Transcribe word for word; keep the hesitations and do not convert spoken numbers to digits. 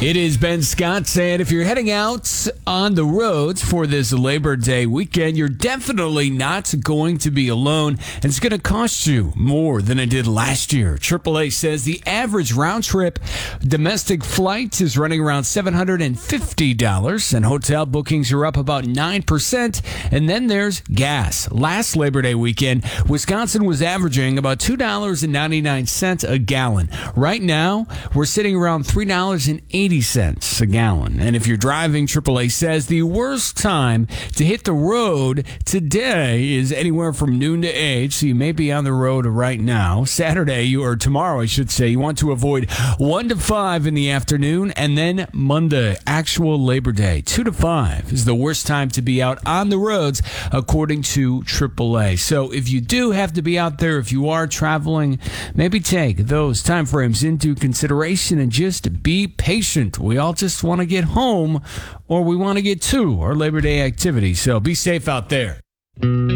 It is Ben Scott saying if you're heading out on the roads for this Labor Day weekend, you're definitely not going to be alone. And it's going to cost you more than it did last year. triple A says the average round trip domestic flight is running around seven hundred fifty dollars, and hotel bookings are up about nine percent. And then there's gas. Last Labor Day weekend, Wisconsin was averaging about two dollars and ninety-nine cents a gallon. Right now, we're sitting around three dollars and eighty cents a gallon. And if you're driving, triple A says the worst time to hit the road today is anywhere from noon to eight, so you may be on the road right now. Saturday, you or tomorrow, I should say, you want to avoid one to five in the afternoon, and then Monday, actual Labor Day, two to five is the worst time to be out on the roads, according to triple A. So if you do have to be out there, if you are traveling, maybe take those time frames into consideration and just be patient. We all just want to get home, or we want to get to our Labor Day activity. So be safe out there.